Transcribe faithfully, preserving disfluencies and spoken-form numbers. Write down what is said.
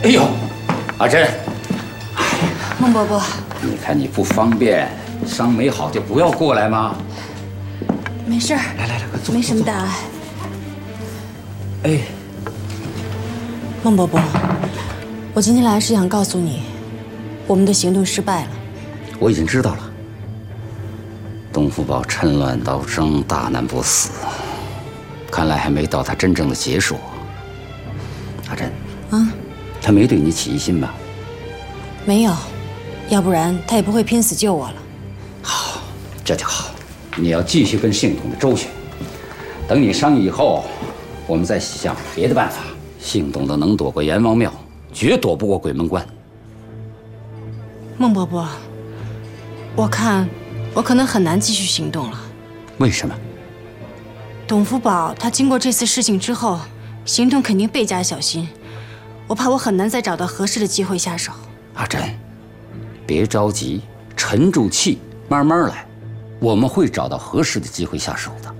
哎呦，阿珍， 孟伯伯， 你看你不方便，伤没好就不要过来吗？ 没事儿， 来来来，快坐， 没什么大碍。 哎， 孟伯伯，我今天来是想告诉你，我们的行动失败了。 我已经知道了。东福堡趁乱倒征，大难不死，看来还没到他真正的结束。阿珍， 啊， 他没对你起疑心吧？ 没有，要不然他也不会拼死救我了。 好，这就好。你要继续跟姓董的周旋，等你伤愈以后，我们再想别的办法。姓董的能躲过阎王庙，绝躲不过鬼门关。 孟伯伯，我看我可能很难继续行动了。 为什么？ 董福宝他经过这次事情之后，行动肯定倍加小心，我怕我很难再找到合适的机会下手。 阿珍，别着急，沉住气，慢慢来，我们会找到合适的机会下手的。